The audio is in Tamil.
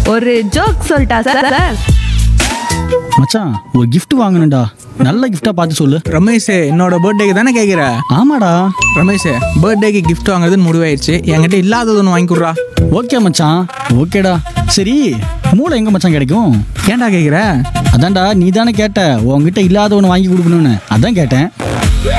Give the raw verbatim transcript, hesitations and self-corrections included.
ஒரு ஜோக் சொல்லிட்டா சார் சார். மச்சான், ஒரு gift வாங்கணும்டா. நல்ல gift-ஆ பார்த்து சொல்லு. ரமேஷ், என்னோட பர்த்டேக்கு தானே கேட்குற? ஆமாடா. ரமேஷ், பர்த்டேக்கு கிஃப்ட் வாங்குறதுன்னு முடிவாயிடுச்சு. என்கிட்ட இல்லாதது ஒன்று வாங்கி கொடுறா. ஓகே மச்சான், ஓகேடா. சரி, மூளை எங்க மச்சான் கிடைக்கும்? ஏன்டா கேட்குற? அதான்டா, நீ தானே கேட்ட உன்கிட்ட இல்லாத ஒன்று வாங்கி கொடுக்கணும்னு, அதான் கேட்டேன்.